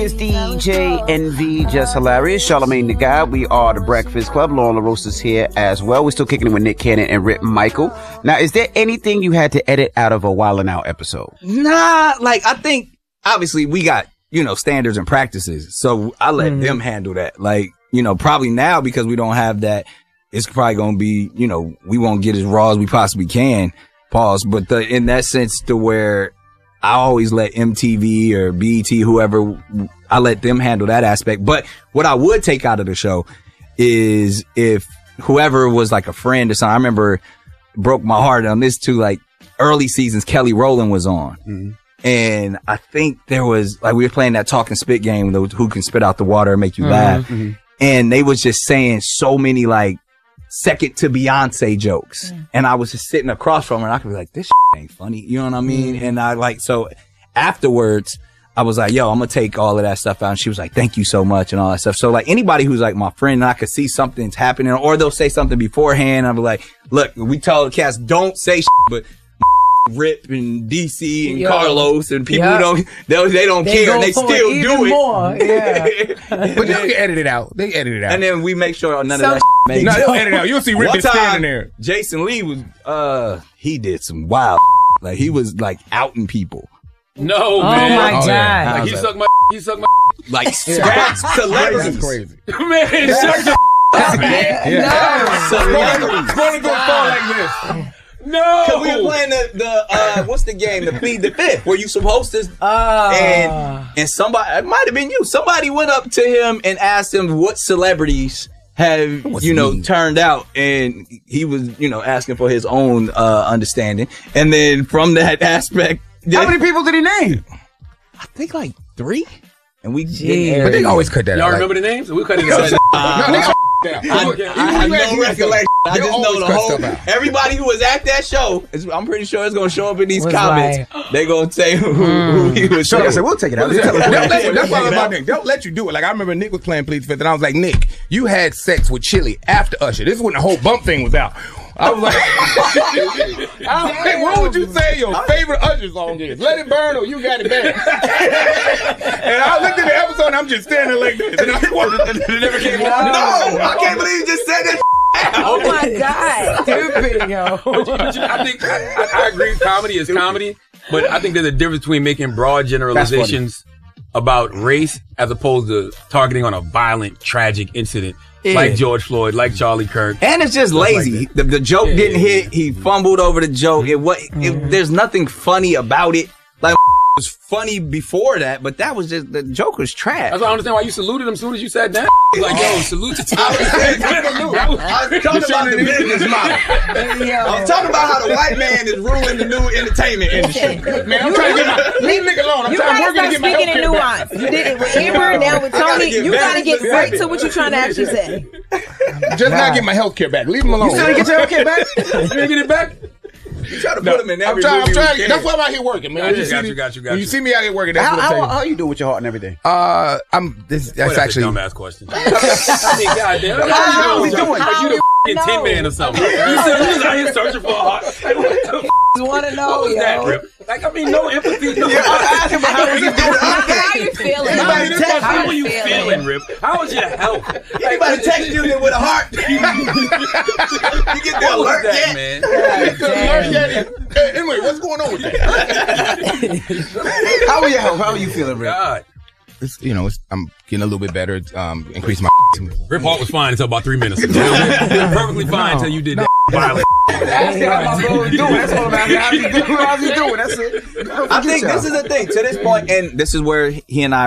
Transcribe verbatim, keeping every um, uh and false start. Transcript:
It's D J N V, Just Hilarious, Charlamagne the Guy. We are the Breakfast Club. Lauren LaRosa is here as well. We're still kicking it with Nick Cannon and Rip Michael. Now, is there anything you had to edit out of a Wildin' Out episode? Nah, like, I think, obviously, we got, you know, standards and practices. So I let mm-hmm. them handle that. Like, you know, probably now because we don't have that, it's probably going to be, you know, we won't get as raw as we possibly can. Pause. But the, in that sense to where I always let M T V or B E T, whoever, I let them handle that aspect. But what I would take out of the show is if whoever was like a friend or something. I remember broke my heart on this too, like early seasons, Kelly Rowland was on. Mm-hmm. And I think there was, like, we were playing that talk and spit game, who can spit out the water and make you mm-hmm. laugh. Mm-hmm. And they was just saying so many like second to Beyonce jokes. Mm. And I was just sitting across from her and I could be like, this shit ain't funny. You know what I mean? Mm. And I like, so afterwards I was like, yo, I'm going to take all of that stuff out. And she was like, thank you so much and all that stuff. So like anybody who's like my friend and I could see something's happening or they'll say something beforehand. I'll be like, look, we tell the cast, don't say shit, but Rip and D C and Yo. Carlos and people yep. who don't, they, they don't they care and they still do it. More. Yeah. But they can edit it out. They edit it out. And then we make sure none so, of that makes No, they'll edit it out. You'll see Rip is standing there. Jason Lee was, uh, he did some wild like he was like outing people. No, oh man. My oh, God. Yeah. Like, he sucked my, he sucked my, like celebrities. That's crazy. Man, shut the up, man. Yeah. No. Celebrities. It's going to go far like this. No, because we were playing the the uh, what's the game? The Plead the Fifth, where you supposed to uh. and and somebody, it might have been you. Somebody went up to him and asked him what celebrities have what's you know mean? turned out, and he was you know asking for his own uh, understanding. And then from that aspect, how many people did he name? I think like three. And we Jeez. But they always cut that Y'all out. Y'all remember like, the names? We cut it out. Uh, no, I, I have no recollection. I just know the whole. Everybody who was at that show, I'm pretty sure it's gonna show up in these was comments. Like, they gonna say who, mm. who he was. Sure, I said we'll take it out. That's why I'm about Nick. They'll let you do it. Like I remember Nick was playing Plead the Fifth, and I was like, Nick, you had sex with Chili after Usher. This is when the whole bump thing was out. I was like, I was like, what would you say your favorite Usher song is? Let It Burn or You Got It Bad? And I looked at the episode and I'm just standing like this. And I it never came out. No, I can't believe you just said that. Oh my God. Stupid, yo. But you, but you, I think, I, I, I agree, comedy is comedy, but I think there's a difference between making broad generalizations about race as opposed to targeting on a violent, tragic incident. Yeah. Like George Floyd, like Charlie Kirk. And it's just lazy. Like the, the joke yeah, didn't yeah, hit. Yeah. He fumbled over the joke. It, what, mm-hmm. it, there's nothing funny about it. Like, it was funny before that, but that was just, the joke was trash. That's why I understand why you saluted him as soon as you sat down. Like, yo, salute to Tyler. I was talking about the business model. I was talking about how the white man is ruling the new entertainment industry. Man, I'm trying to get my, leave nigga alone. I'm you trying gotta to get my speaking in nuance. You did it with Amber, now with Tony. You gotta get right to what you're trying to actually say. Just not get my health care back. Leave him alone. You trying to get your health care back? You gonna get it back? You try to no, put him in every I'm trying, movie. I'm trying, that's why I'm out here working, man. I just you got you, you, got you, got you. you. see me out here working. That's how, what I'm how, how you do with your heart and everything? Uh, I'm. This, that's Wait, actually. Dumbass question. I mean, goddamn. How are we doing? Are you the f***ing Tin Man or something? You said you was out here searching for a heart. Like, what the f***? Want to know, what was yo? That, Rip? Like, I mean, no empathy. No. Yeah, I'm asking about how you doing. How you feeling? How, How, how are you feeling, Rip? How is your health? Anybody text you with a heart? You get the alert that, yet? man. God, hey, anyway, what's going on with that? How are you? How are you feeling, Rip? God. It's, you know, it's, I'm getting a little bit better. Um, increase my. Rip Hart was fine until about three minutes ago. Perfectly fine until you did that violent. That's how my brother doing. That's all I'm asking. How's he doing? How's he doing? That's it. I think this is the thing. To this point, and this is where he and I